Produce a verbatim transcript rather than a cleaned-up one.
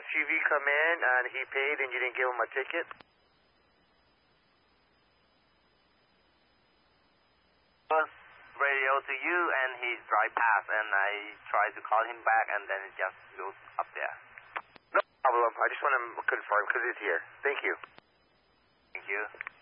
S U V come in and he paid and you didn't give him a ticket? Was radio to you and he drive past and I tried to call him back and then it just goes up there. No problem. I just want to confirm because it's here. Thank you. Thank you.